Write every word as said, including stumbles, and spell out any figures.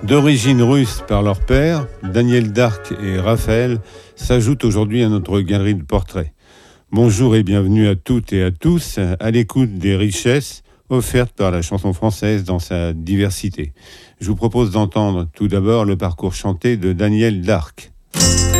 D'origine russe par leur père, Daniel Darc et Raphaël s'ajoutent aujourd'hui à notre galerie de portraits. Bonjour et bienvenue à toutes et à tous à l'écoute des richesses offertes par la chanson française dans sa diversité. Je vous propose d'entendre tout d'abord le parcours chanté de Daniel Darc.